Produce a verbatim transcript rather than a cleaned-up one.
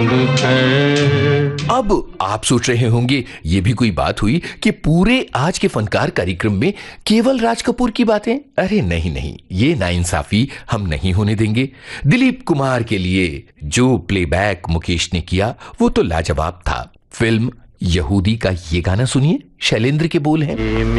अब आप सोच रहे होंगे ये भी कोई बात हुई कि पूरे आज के फनकार कार्यक्रम में केवल राज कपूर की बातें। अरे नहीं नहीं, ये नाइंसाफी हम नहीं होने देंगे। दिलीप कुमार के लिए जो प्लेबैक मुकेश ने किया वो तो लाजवाब था। फिल्म यहूदी का ये गाना सुनिए, शैलेंद्र के बोल हैं।